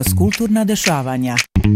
Kulturna dešavanja.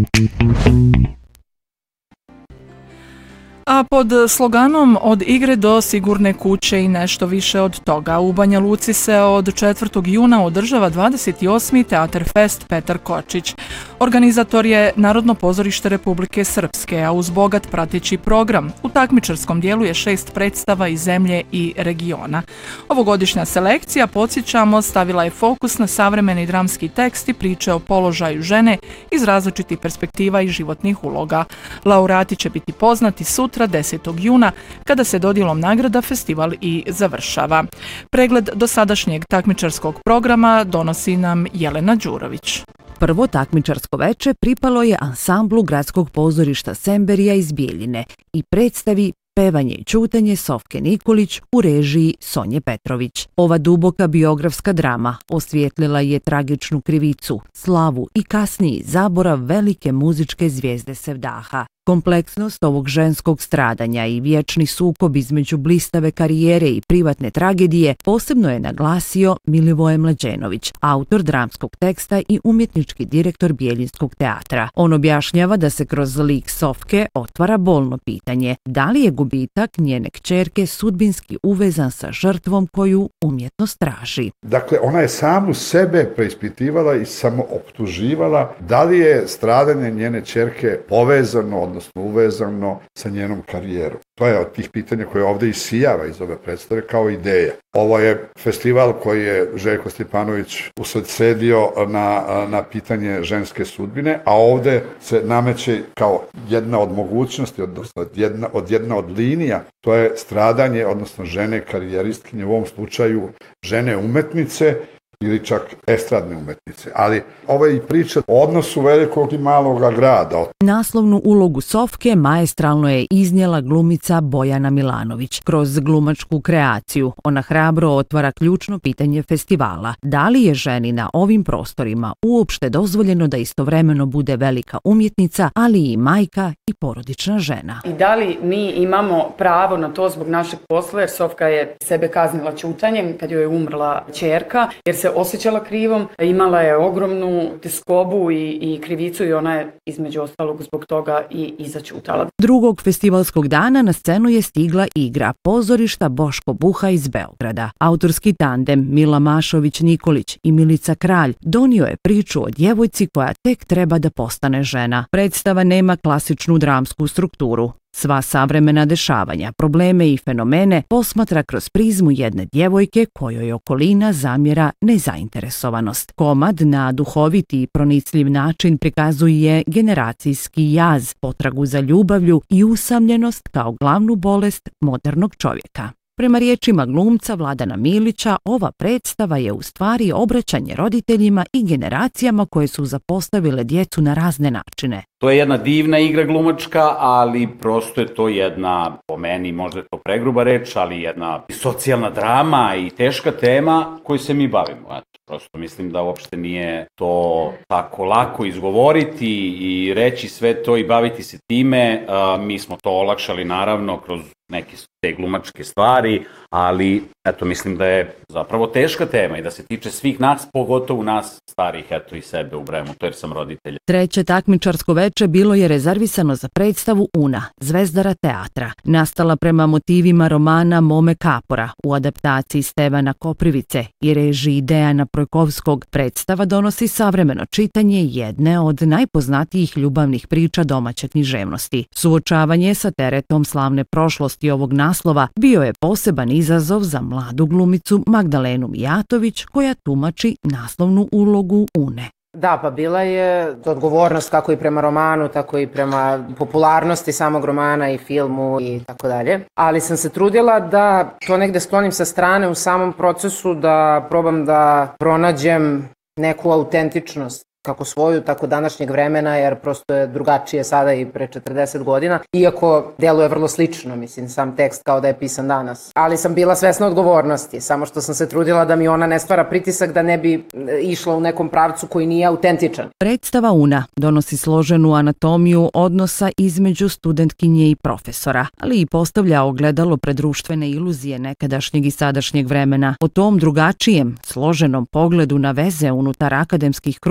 A pod sloganom Od igre do sigurne kuće i nešto više od toga, u Banja Luci se od 4. juna održava 28. Teatar Fest Petar Kočić. Organizator je Narodno pozorište Republike Srpske, a uz bogat prateći program u takmičarskom dijelu je 6 predstava iz zemlje i regiona. Ovogodišnja selekcija, podsjećamo, stavila je fokus na savremeni dramski tekst i priče o položaju žene iz različitih perspektiva i životnih uloga. Laureati će biti poznati sutra 10. juna, kada se dodjelom nagrada festival i završava. Pregled dosadašnjeg takmičarskog programa donosi nam Jelena Đurović. Prvo takmičarsko veče pripalo je ansamblu Gradskog pozorišta Semberija iz Bijeljine i predstavi Pevanje i ćutanje Sofke Nikolić u režiji Sonje Petrović. Ova duboka biografska drama osvijetlila je tragičnu krivicu, slavu i kasniji zaborav velike muzičke zvijezde Sevdaha. Kompleksnost ovog ženskog stradanja i vječni sukob između blistave karijere i privatne tragedije posebno je naglasio Milivoje Mlađenović, autor dramskog teksta i umjetnički direktor Bijeljinskog teatra. On objašnjava da se kroz lik Sofke otvara bolno pitanje da li je gubitak njene kćerke sudbinski uvezan sa žrtvom koju umjetnost traži. Dakle, ona je samu sebe preispitivala i samooptuživala da li je stradanje njene kćerke povezano, odnosno uvezano sa njenom karijerom. To je od tih pitanja koje ovdje isijava iz ove predstave kao ideja. Ovo je festival koji je Željko Stjepanović usredsredio na pitanje ženske sudbine, a ovdje se nameće kao jedna od mogućnosti, odnosno jedna od linija, to je stradanje, odnosno žene karijeristkinje, u ovom slučaju žene umetnice, ili čak estradne umetnice. Ali ovo je i priča o odnosu velikog i malog grada. Naslovnu ulogu Sofke maestralno je iznijela glumica Bojana Milanović. Kroz glumačku kreaciju ona hrabro otvara ključno pitanje festivala. Da li je ženi na ovim prostorima uopšte dozvoljeno da istovremeno bude velika umjetnica, ali i majka i porodična žena? I da li mi imamo pravo na to zbog našeg posla, jer Sofka je sebe kaznila ćutanjem kad joj je umrla ćerka, jer se osjećala krivom, imala je ogromnu tjeskobu i krivicu i ona je između ostalog zbog toga i začutala. Drugog festivalskog dana na scenu je stigla igra pozorišta Boško Buha iz Beograda. Autorski tandem Mila Mašović-Nikolić i Milica Kralj donio je priču o djevojci koja tek treba da postane žena. Predstava nema klasičnu dramsku strukturu. Sva savremena dešavanja, probleme i fenomene posmatra kroz prizmu jedne djevojke kojoj okolina zamjera nezainteresovanost. Komad na duhoviti i pronicljiv način prikazuje generacijski jaz, potragu za ljubavlju i usamljenost kao glavnu bolest modernog čovjeka. Prema riječima glumca Vladana Milića, ova predstava je u stvari obraćanje roditeljima i generacijama koje su zapostavile djecu na razne načine. To je jedna divna igra glumačka, ali prosto je to jedna, po meni možda je to pregruba reč, ali jedna socijalna drama i teška tema koju se mi bavimo. Prosto mislim da uopšte nije to tako lako izgovoriti i reći sve to i baviti se time. Mi smo to olakšali naravno kroz neke te glumačke stvari, ali eto mislim da je zapravo teška tema i da se tiče svih nas, pogotovo nas starih, eto i sebe u bremu, to jer sam roditelj. Treće takmičarsko veče bilo je rezervisano za predstavu Una, Zvezdara teatra, nastala prema motivima romana Mome Kapora u adaptaciji Stevana Koprivice i režiji Dejana Projkovskog. Predstava donosi savremeno čitanje jedne od najpoznatijih ljubavnih priča domaće književnosti. Suočavanje sa teretom slavne prošlosti ovog naslova bio je poseban izazov za mladu glumicu Magdalenu Mijatović, koja tumači naslovnu ulogu Une. Da, pa bila je odgovornost kako i prema romanu, tako i prema popularnosti samog romana i filmu i tako dalje. Ali sam se trudila da to negde sklonim sa strane u samom procesu, da probam da pronađem neku autentičnost. Kako svoju, tako današnjeg vremena, jer prosto je drugačije sada i pre 40 godina. Iako deluje vrlo slično, mislim, sam tekst kao da je pisan danas. Ali sam bila svesna odgovornosti, samo što sam se trudila da mi ona ne stvara pritisak da ne bi išla u nekom pravcu koji nije autentičan. Predstava Una donosi složenu anatomiju odnosa između studentkinje i profesora, ali i postavlja ogledalo pred društvene iluzije nekadašnjeg i sadašnjeg vremena. O tom drugačijem, složenom pogledu na veze unutar akademskih krugova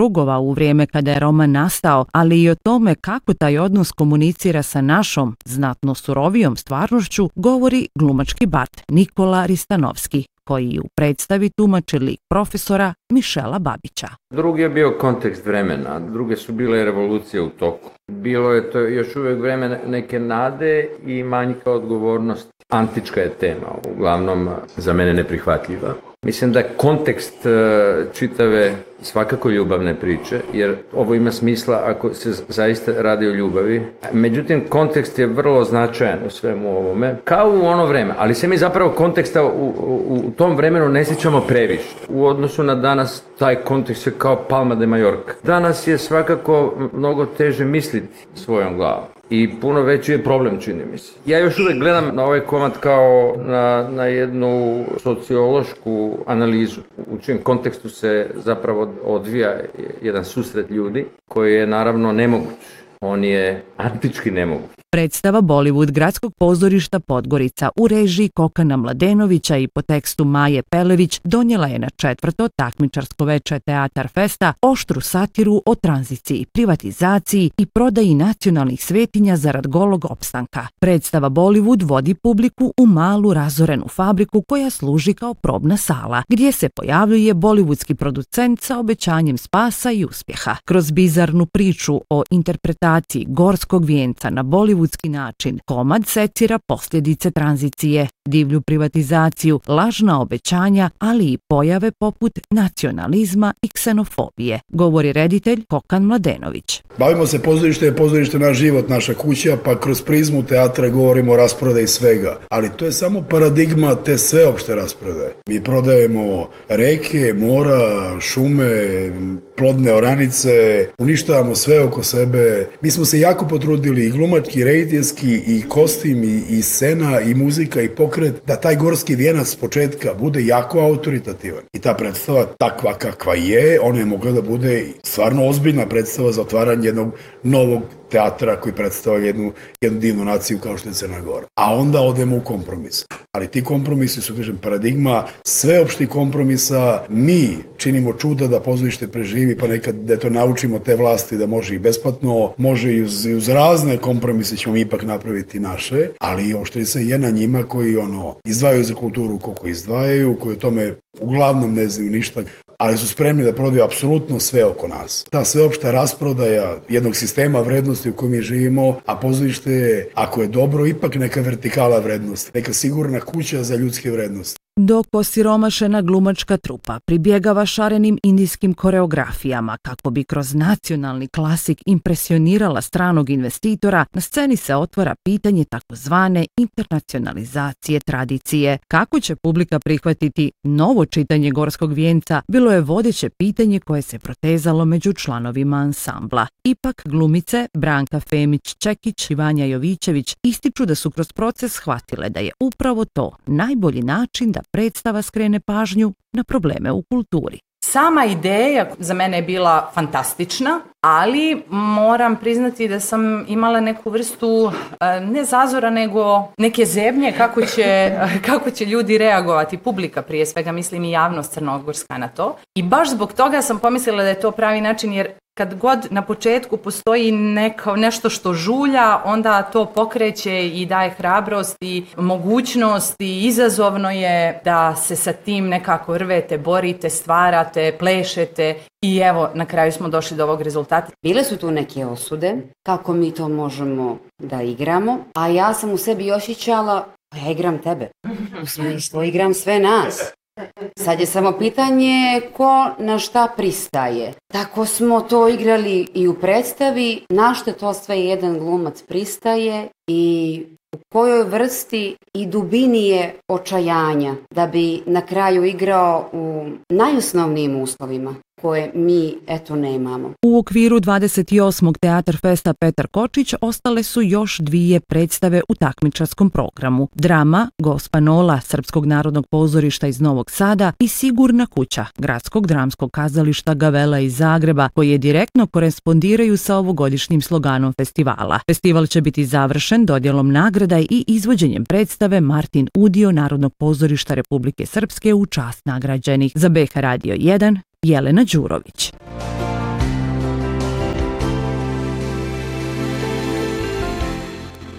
u vrijeme kada je roman nastao, ali i o tome kako taj odnos komunicira sa našom, znatno surovijom stvarnošću, govori glumački bard Nikola Ristanovski, koji u predstavi tumači lik profesora Mišela Babića. Drugi je bio kontekst vremena, druge su bile revolucije u toku. Bilo je to još uvijek vreme neke nade i manjka odgovornosti. Antička je tema, uglavnom za mene neprihvatljiva. Mislim da je kontekst čitave svakako ljubavne priče, jer ovo ima smisla ako se zaista radi o ljubavi. Međutim, kontekst je vrlo značajan u svemu ovome, kao u ono vreme, ali se mi zapravo konteksta u tom vremenu ne sjećamo previše. U odnosu na danas, taj kontekst je kao Palma de Mallorca. Danas je svakako mnogo teže misliti svojom glavom. I puno veći je problem, čini mi se. Ja još uvijek gledam na ovaj komad kao na jednu sociološku analizu, u čijem kontekstu se zapravo odvija jedan susret ljudi koji je naravno nemoguć. On je antički nemoguć. Predstava Bollywood Gradskog pozorišta Podgorica u režiji Kokana Mladenovića i po tekstu Maje Pelević donijela je na 4. takmičarsko veče Teatar Festa oštru satiru o tranziciji, privatizaciji i prodaji nacionalnih svetinja zarad golog opstanka. Predstava Bollywood vodi publiku u malu razorenu fabriku koja služi kao probna sala, gdje se pojavljuje bollywoodski producent sa obećanjem spasa i uspjeha. Kroz bizarnu priču o interpretaciji gorskog vijenca na bollywoodski način, komad secira posljedice tranzicije, divlju privatizaciju, lažna obećanja, ali i pojave poput nacionalizma i ksenofobije, govori reditelj Kokan Mladenović. Bavimo se pozorište, je pozorište naš život, naša kuća, pa kroz prizmu teatra govorimo o rasprodaji svega. Ali to je samo paradigma te sveopšte rasprodaje. Mi prodajemo reke, mora, šume, plodne oranice, uništavamo sve oko sebe. Mi smo se jako potrudili, i glumački, i rediteljski, i kostim, i scena, i muzika, i pokret, da taj gorski vijenac s početka bude jako autoritativan. I ta predstava, takva kakva je, ona je mogla da bude stvarno ozbiljna predstava za otvaranje jednog novog teatra koji predstavlja jednu divnu naciju kao što je Crna Gora. A onda odemo u kompromis. Ali ti kompromisi su, kažem, paradigma sveopštih kompromisa. Mi činimo čuda da pozorište preživi, pa nekad da to naučimo te vlasti da može i besplatno, može i uz razne kompromise ćemo ipak napraviti naše, ali oštrica je na njima koji izdvajaju za kulturu koliko izdvajaju, koji o tome uglavnom ne znaju ništa, ali su spremni da prodaju apsolutno sve oko nas. Ta sveopšta rasprodaja jednog sistema vrednosti u kojem mi živimo, a pozorište je, ako je dobro, ipak neka vertikala vrednosti, neka sigurna kuća za ljudske vrednosti. Dok osiromašena glumačka trupa pribjegava šarenim indijskim koreografijama kako bi kroz nacionalni klasik impresionirala stranog investitora, na sceni se otvara pitanje takozvane internacionalizacije tradicije. Kako će publika prihvatiti novo čitanje Gorskog vijenca bilo je vodeće pitanje koje se protezalo među članovima ansambla. Ipak glumice Branka Femić-Čekić i Vanja Jovićević ističu da su kroz proces shvatile da je upravo to najbolji način da predstava skrene pažnju na probleme u kulturi. Sama ideja za mene je bila fantastična, ali moram priznati da sam imala neku vrstu ne zazora nego neke zebnje kako će ljudi reagovati, publika prije svega, mislim i javnost crnogorska na to. I baš zbog toga sam pomislila da je to pravi način, jer kad god na početku postoji nešto što žulja, onda to pokreće i daje hrabrost i mogućnost i izazovno je da se sa tim nekako rvete, borite, stvarate, plešete i evo na kraju smo došli do ovog rezultata. Bile su tu neke osude, kako mi to možemo da igramo, a ja sam u sebi osjećala, ja igram tebe, u smislu igram sve nas. Sad je samo pitanje ko na šta pristaje. Tako smo to igrali i u predstavi, na što to sve jedan glumac pristaje i u kojoj vrsti i dubini je očajanja da bi na kraju igrao u najosnovnijim uslovima koje mi nemamo. U okviru 28. Teatar Festa Petar Kočić ostale su još 2 predstave u takmičarskom programu. Drama Gospa Nola Srpskog narodnog pozorišta iz Novog Sada i Sigurna kuća Gradskog dramskog kazališta Gavela iz Zagreba, koje direktno korespondiraju sa ovogodišnjim sloganom festivala. Festival će biti završen dodjelom nagrada i izvođenjem predstave Martin Udio Narodnog pozorišta Republike Srpske u čast nagrađenih. Za BH Radio 1 Jelena Đurović.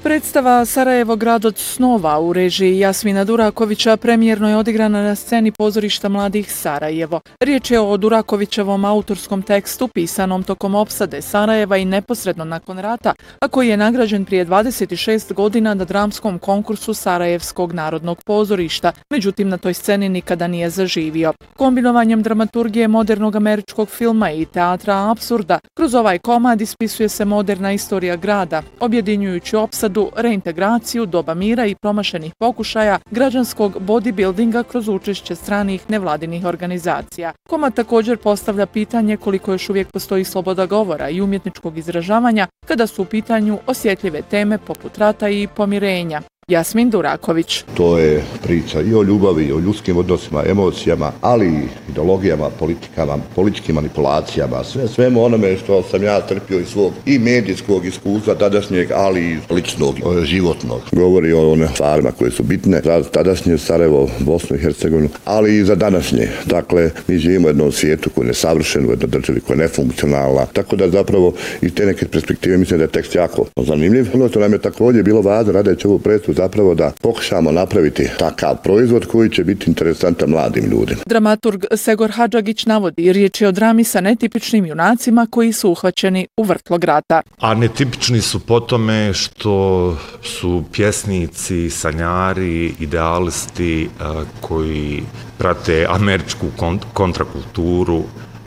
Predstava Sarajevo grad od snova u režiji Jasmina Durakovića premijerno je odigrana na sceni pozorišta mladih Sarajevo. Riječ je o Durakovićevom autorskom tekstu pisanom tokom opsade Sarajeva i neposredno nakon rata, a koji je nagrađen prije 26 godina na dramskom konkursu Sarajevskog narodnog pozorišta, međutim na toj sceni nikada nije zaživio. Kombinovanjem dramaturgije modernog američkog filma i teatra apsurda, kroz ovaj komad ispisuje se moderna istorija grada, objedinjujući opsadu, reintegraciju, doba mira i promašenih pokušaja građanskog bodybuildinga kroz učešće stranih nevladinih organizacija. Komad također postavlja pitanje koliko još uvijek postoji sloboda govora i umjetničkog izražavanja kada su u pitanju osjetljive teme poput rata i pomirenja. Jasmin Duraković. To je priča i o ljubavi, i o ljudskim odnosima, emocijama, ali i ideologijama, politikama, političkim manipulacijama, svemu onome što sam ja trpio iz svog i medijskog iskustva tadašnjeg, ali i ličnog, životnog. Govori o one stvarima koje su bitne za tadašnje Sarajevo, Bosnu i Hercegovinu, ali i za današnje. Dakle, mi živimo u jednom svijetu koji je nesavršen, u jednoj državi koja je nefunkcionalna, tako da zapravo iz te neke perspektive mislim da je tekst jako zanimljiv. Ono što nam je također bilo važno radeći ovu predstavu zapravo da pokušamo napraviti takav proizvod koji će biti interesantan mladim ljudima. Dramaturg Segor Hadžagić navodi, riječ je o drami sa netipičnim junacima koji su uhvaćeni u vrtlog rata. A netipični su po tome što su pjesnici, sanjari, idealisti koji prate američku kontrakulturu,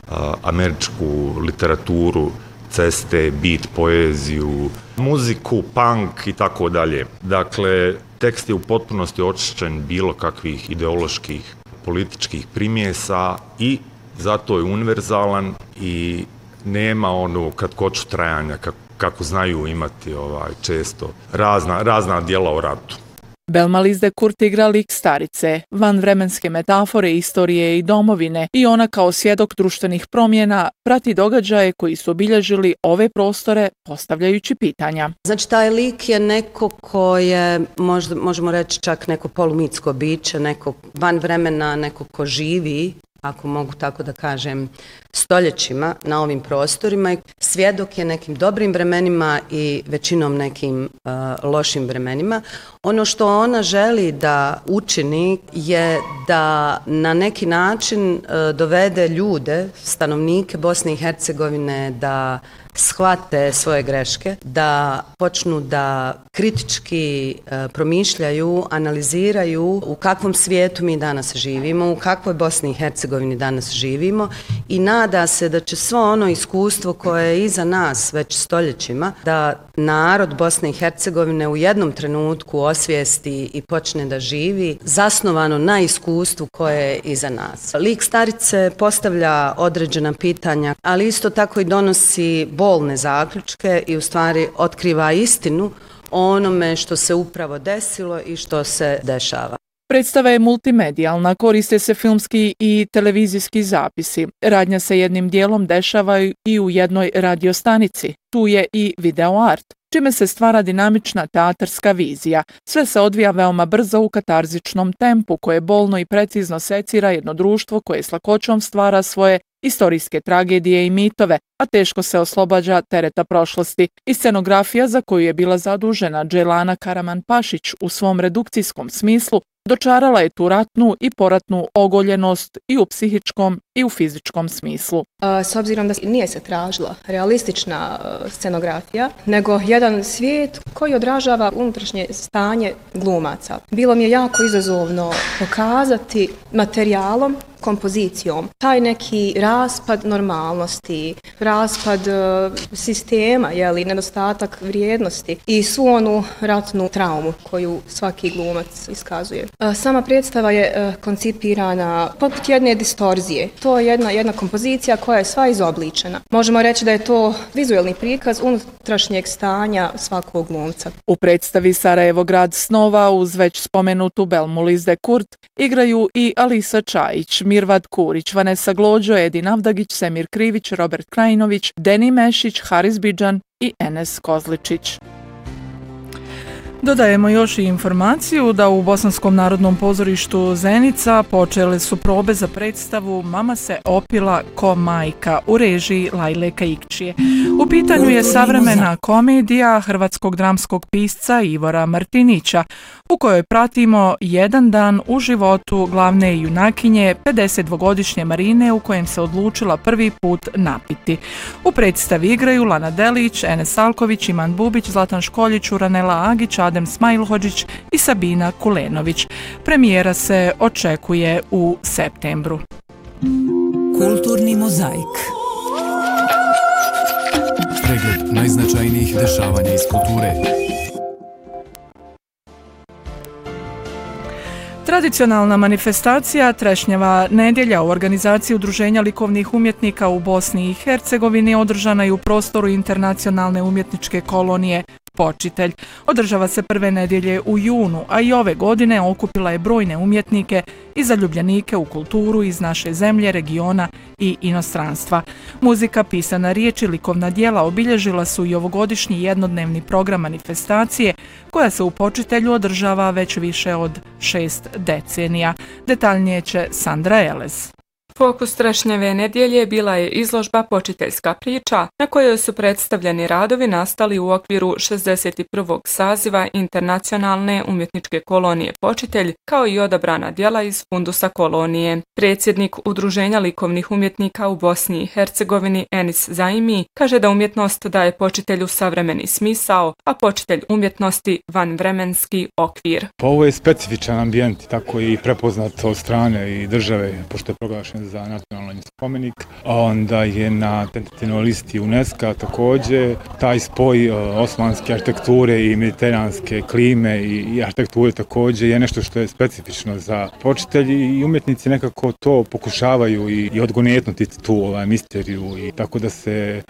američku literaturu, ceste, beat, poeziju, muziku, punk i tako dalje. Dakle, tekst je u potpunosti očišćen bilo kakvih ideoloških, političkih primjesa i zato je univerzalan i nema onu kratkoću trajanja kako znaju imati često razna djela o ratu. Belmalize Kurt igra lik starice, vanvremenske metafore, istorije i domovine i ona kao svjedok društvenih promjena prati događaje koji su obilježili ove prostore postavljajući pitanja. Znači taj lik je neko ko je, možemo reći čak neko polumitsko biće, neko van vremena, neko ko živi, ako mogu tako da kažem, stoljećima na ovim prostorima i svjedok je nekim dobrim vremenima i većinom nekim lošim vremenima. Ono što ona želi da učini je da na neki način dovede ljude, stanovnike Bosne i Hercegovine, da shvate svoje greške, da počnu da kritički promišljaju, analiziraju u kakvom svijetu mi danas živimo, u kakvoj Bosni i Hercegovini danas živimo i nada se da će svo ono iskustvo koje je iza nas već stoljećima, da narod Bosne i Hercegovine u jednom trenutku osvijesti i počne da živi zasnovano na iskustvu koje je iza nas. Lik starice postavlja određena pitanja, ali isto tako i donosi bolne zaključke i u stvari otkriva istinu o onome što se upravo desilo i što se dešava. Predstava je multimedijalna, koriste se filmski i televizijski zapisi. Radnja se jednim dijelom dešava i u jednoj radiostanici. Tu je i video art, čime se stvara dinamična teatarska vizija. Sve se odvija veoma brzo u katarzičnom tempu koje bolno i precizno secira jedno društvo koje s lakoćom stvara svoje istorijske tragedije i mitove, a teško se oslobađa tereta prošlosti. I scenografija za koju je bila zadužena Dželana Karaman-Pašić u svom redukcijskom smislu dočarala je tu ratnu i poratnu ogoljenost i u psihičkom i u fizičkom smislu. S obzirom da nije se tražila realistična scenografija, nego jedan svijet koji odražava unutrašnje stanje glumaca. Bilo mi je jako izazovno pokazati materijalom, kompozicijom, taj neki raspad normalnosti, raspad sistema, nedostatak vrijednosti i svu onu ratnu traumu koju svaki glumac iskazuje. Sama predstava je koncipirana poput jedne distorzije. To je jedna kompozicija koja je sva izobličena. Možemo reći da je to vizualni prikaz unutrašnjeg stanja svakog glumca. U predstavi Sarajevo grad snova uz već spomenutu Belmalize Kurt igraju i Alisa Čajić, Mirvad Kurić, Vanessa Glođo, Edin Avdagić, Semir Krivić, Robert Krajinović, Deni Mešić, Haris Bidžan i Enes Kozličić. Dodajemo još i informaciju da u Bosanskom narodnom pozorištu Zenica počele su probe za predstavu Mama se opila ko majka u režiji Lajle Kaikčije. U pitanju je savremena komedija hrvatskog dramskog pisca Ivora Martinića, u kojoj pratimo jedan dan u životu glavne junakinje 52-godišnje Marine u kojem se odlučila prvi put napiti. U predstavi igraju Lana Delić, Enes Alković, Iman Bubić, Zlatan Školjić, Uranela Agić, Adem Smajlhođić i Sabina Kulenović. Premijera se očekuje u septembru. Kulturni mozaik. Pregled najznačajnijih dešavanja iz kulture. Tradicionalna manifestacija Trešnjeva nedjelja u organizaciji Udruženja likovnih umjetnika u Bosni i Hercegovini održana je u prostoru Internacionalne umjetničke kolonije Počitelj. Održava se prve nedjelje u junu, a i ove godine okupila je brojne umjetnike i zaljubljenike u kulturu iz naše zemlje, regiona i inostranstva. Muzika, pisana riječ i likovna djela obilježila su i ovogodišnji jednodnevni program manifestacije koja se u Počitelju održava već više od 6 decenija. Detaljnije će Sandra Elez. Fokus Trešnjeve nedjelje bila je izložba Počiteljska priča, na kojoj su predstavljeni radovi nastali u okviru 61. saziva Internacionalne umjetničke kolonije Počitelj, kao i odabrana djela iz fundusa kolonije. Predsjednik Udruženja likovnih umjetnika u Bosni i Hercegovini Enis Zaimi kaže da umjetnost daje počitelju savremeni smisao, a počitelj umjetnosti vanvremenski okvir. Ovo je specifičan ambijent, tako i prepoznat od strane i države, pošto je proglašen za nacionalni spomenik. Onda je na tentativnoj listi UNESCO također taj spoj osmanske arhitekture i mediteranske klime i arhitekture također je nešto što je specifično za počitelji i umjetnici nekako to pokušavaju i odgonetnuti tu misteriju i tako da se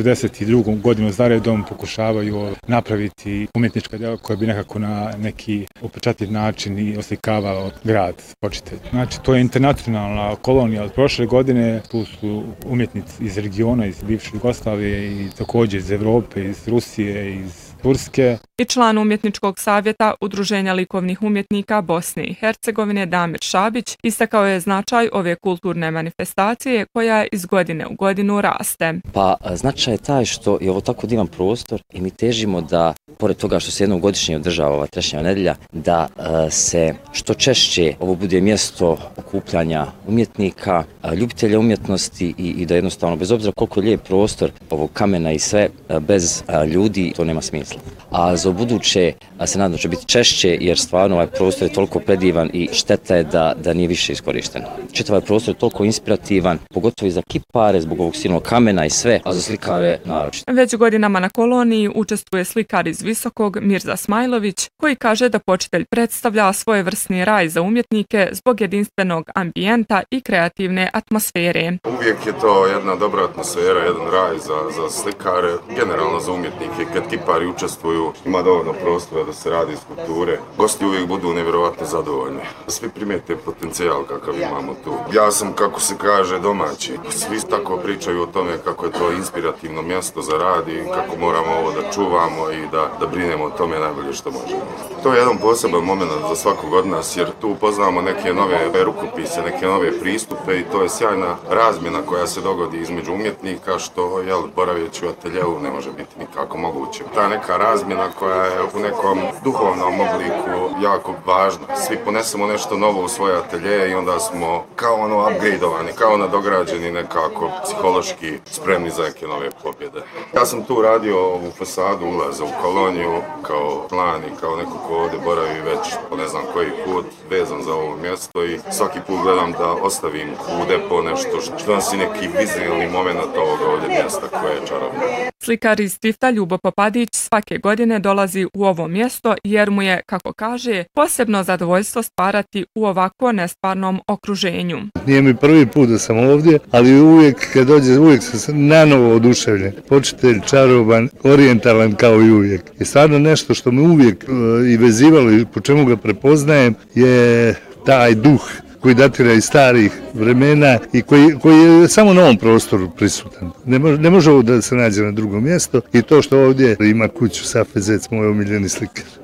62. godinu zaredom pokušavaju napraviti umjetnička djela koja bi nekako na neki upečatljiv način i oslikavao grad Počitelj. Znači to je internacionalna kolonija od prošle godine, tu su umjetnici iz regiona, iz bivše Jugoslavije i također iz Europe, iz Rusije, iz Turske. I član umjetničkog savjeta Udruženja likovnih umjetnika Bosne i Hercegovine Damir Šabić istakao je značaj ove kulturne manifestacije koja iz godine u godinu raste. Pa značaj je taj što je ovo tako divan prostor i mi težimo da, pored toga što se jednom godišnje održava ova Trešnjeva nedjelja, da se što češće ovo bude mjesto okupljanja umjetnika, ljubitelja umjetnosti i da jednostavno, bez obzira koliko je lijep prostor ovog kamena i sve, bez ljudi to nema smisla. A za buduće se nadam da će biti češće jer stvarno ovaj prostor je toliko predivan i šteta je da nije više iskorišten. Čitav ovaj prostor je toliko inspirativan, pogotovo i za kipare, zbog ovog silnog kamena i sve, a za slikare naročito. Već godinama na koloniji učestvuje slikar iz Visokog Mirza Smajlović, koji kaže da Počitelj predstavlja svojevrsni raj za umjetnike zbog jedinstvenog ambijenta i kreativne atmosfere. Uvijek je to jedna dobra atmosfera, jedan raj za slikare, generalno za umjetnike. Kad kipari učestvuju, ima dovoljno prostora da se radi skulpture. Gosti uvijek budu nevjerovatno zadovoljni. Svi primijete potencijal kakav imamo tu. Ja sam, kako se kaže, domaći. Svi tako pričaju o tome kako je to inspirativno mjesto za rad i kako moramo ovo da čuvamo i da brinemo o tome najbolje što možemo. To je jedan poseban moment za svakog od nas jer tu upoznamo neke nove rukopise, neke nove pristupe i to je sjajna razmjena koja se dogodi između umjetnika što, boraveći u ateljevu ne može biti nikako moguće. Ta neka razmjena koja je u nekom duhovnom obliku jako važna. Svi ponesemo nešto novo u svoje ateljeje i onda smo kao upgradeovani, kao nadograđeni nekako psihološki spremni za neke nove pobjede. Ja sam tu radio ovu fasadu ulaza u koloniju kao član i kao neko ko ovdje boravi već po ne znam koji put vezan za ovo mjesto i svaki put gledam da ostavim u depo nešto što nosi neki vizualni moment ovoga ovdje mjesta koje je čarobno. Slikar iz Tifta Ljubo Popadić svake godine dolazi u ovo mjesto jer mu je, kako kaže, posebno zadovoljstvo stvarati u ovako nestvarnom okruženju. Nije mi prvi put da sam ovdje, ali uvijek kad dođe, uvijek sam nanovo oduševljen. Počitelj, čaroban, orijentalan kao i uvijek. I stvarno nešto što me uvijek i vezivalo i po čemu ga prepoznajem je taj duh koji datira iz starih vremena i koji je samo na ovom prostoru prisutan. Ne može ovo da se nađe na drugom mjestu i to što ovdje ima kuću Safet Zec, moj omiljeni slikar.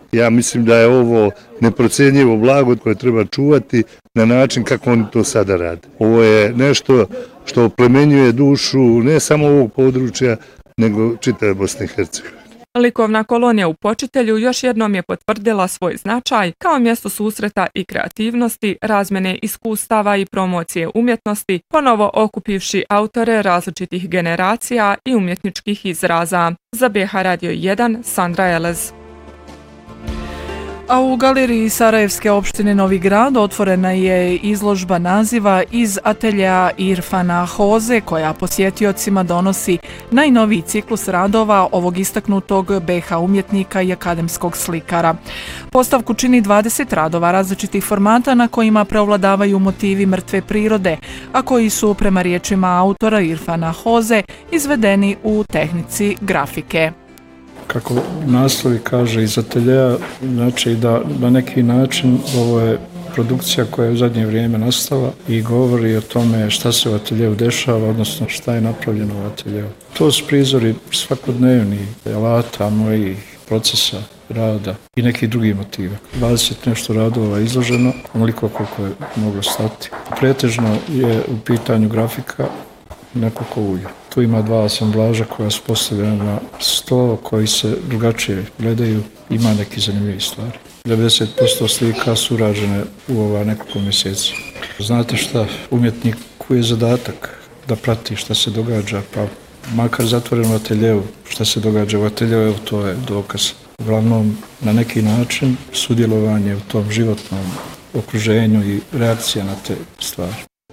Ja mislim da je ovo neprocjenjivo blago koje treba čuvati na način kako oni to sada rade. Ovo je nešto što oplemenjuje dušu ne samo ovog područja, nego čitave Bosne i Hercegovine. Likovna kolonija u Počitelju još jednom je potvrdila svoj značaj kao mjesto susreta i kreativnosti, razmjene iskustava i promocije umjetnosti, ponovo okupivši autore različitih generacija i umjetničkih izraza. Za BH Radio 1, Sandra Elez. A u galeriji Sarajevske opštine Novi Grad otvorena je izložba naziva Iz ateljea Irfana Hoze, koja posjetiocima donosi najnoviji ciklus radova ovog istaknutog BH umjetnika i akademskog slikara. Postavku čini 20 radova različitih formata na kojima preovladavaju motivi mrtve prirode, a koji su, prema riječima autora Irfana Hoze, izvedeni u tehnici grafike. Kako naslovi kaže iz ateljeja, znači da na neki način ovo je produkcija koja je u zadnje vrijeme nastala i govori o tome šta se u ateljeju dešava, odnosno šta je napravljeno u ateljeju. To su prizori svakodnevni alata mojih procesa rada i neki drugi motiva. 20 nešto radova izloženo, onoliko koliko je moglo stati. Pretežno je u pitanju grafika nekoliko ulja. Tu ima 2 asamblaža koja su postavljena na sto, koji se drugačije gledaju, ima neki zanimljivi stvari. 90% slika su urađene u ova nekoliko mjeseci. Znate šta, umjetniku je zadatak da prati šta se događa, pa makar zatvoren u ateljevu, šta se događa u ateljevu, to je dokaz. Uglavnom, na neki način, sudjelovanje u tom životnom okruženju i reakcija na te stvari.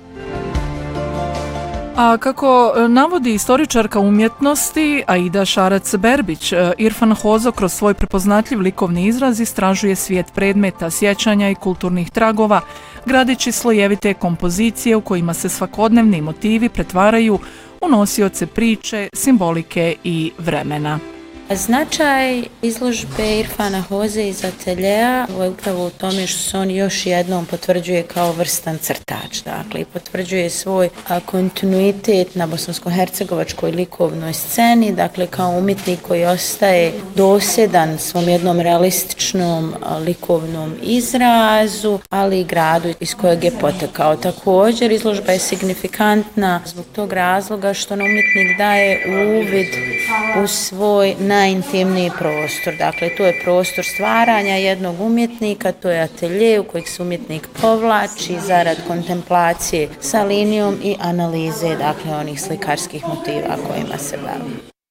A kako navodi istoričarka umjetnosti Aida Šarac-Berbić, Irfan Hozo kroz svoj prepoznatljiv likovni izraz istražuje svijet predmeta, sjećanja i kulturnih tragova, gradeći slojevite kompozicije u kojima se svakodnevni motivi pretvaraju u nosioce priče, simbolike i vremena. Značaj izložbe Irfana Hoze iz ateljeja je upravo u tome što se on još jednom potvrđuje kao vrstan crtač, dakle, i potvrđuje svoj kontinuitet na bosansko-hercegovačkoj likovnoj sceni, dakle, kao umjetnik koji ostaje dosljedan svom jednom realističnom likovnom izrazu, ali i gradu iz kojeg je potekao. Također, izložba je signifikantna zbog tog razloga što nam umjetnik daje uvid u svoj najintimniji prostor. Dakle, to je prostor stvaranja jednog umjetnika, to je atelje u kojeg se umjetnik povlači zarad kontemplacije sa linijom i analize, dakle, onih slikarskih motiva kojima se bavi.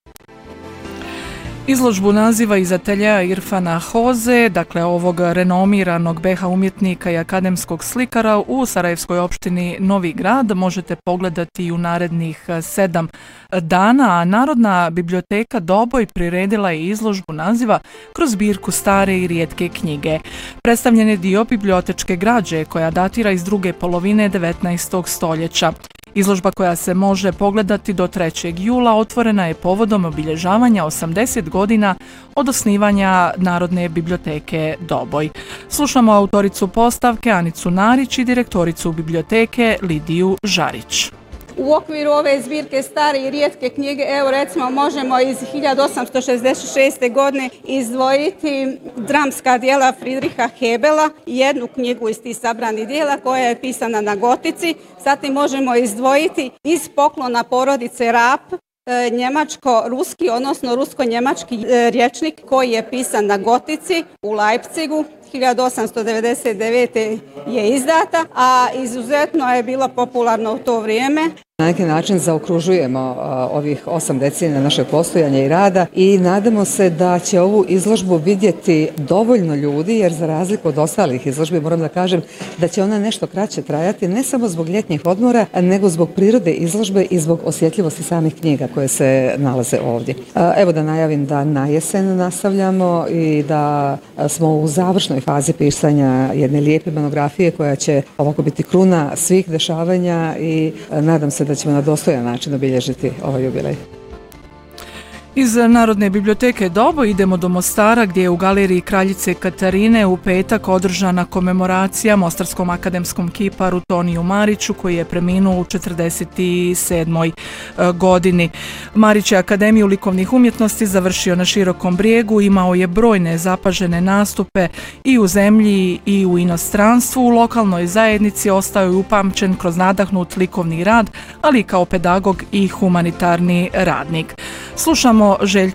Izložbu naziva iz ateljeja Irfana Hoze, dakle ovog renomiranog BH umjetnika i akademskog slikara u Sarajevskoj opštini Novi Grad, možete pogledati u narednih 7 dana, a Narodna biblioteka Doboj priredila je izložbu naziva kroz zbirku stare i rijetke knjige. Predstavljen je dio bibliotečke građe koja datira iz druge polovine 19. stoljeća. Izložba koja se može pogledati do 3. jula otvorena je povodom obilježavanja 80 godina od osnivanja Narodne biblioteke Doboj. Slušamo autoricu postavke Anicu Narić i direktoricu biblioteke Lidiju Žarić. U okviru ove zbirke stare i rijetke knjige, evo recimo možemo iz 1866. godine izdvojiti dramska dijela Friedricha Hebela, jednu knjigu iz tih sabranih dijela koja je pisana na gotici. Zatim možemo izdvojiti iz poklona porodice Raab, njemačko-ruski, odnosno rusko-njemački rječnik koji je pisan na gotici u Leipzigu. 1899. je izdata, a izuzetno je bilo popularno u to vrijeme. Na neki način zaokružujemo ovih 8 decenija našeg postojanja i rada i nadamo se da će ovu izložbu vidjeti dovoljno ljudi, jer za razliku od ostalih izložbi moram da kažem da će ona nešto kraće trajati, ne samo zbog ljetnih odmora, nego zbog prirode izložbe i zbog osjetljivosti samih knjiga koje se nalaze ovdje. Evo da najavim da na jesen nastavljamo i da smo u završnoj fazi pisanja jedne lijepe monografije koja će ovako biti kruna svih dešavanja i nadam se da ćemo na dostojan način obilježiti ovaj jubilej. Iz Narodne biblioteke Dobo idemo do Mostara gdje je u galeriji Kraljice Katarine u petak održana komemoracija mostarskom akademskom kiparu Toniju Mariću koji je preminuo u 47. godini. Marić je Akademiju likovnih umjetnosti završio na Širokom Brijegu, imao je brojne zapažene nastupe i u zemlji i u inostranstvu. U lokalnoj zajednici ostao je upamćen kroz nadahnut likovni rad, ali i kao pedagog i humanitarni radnik. Slušamo Željka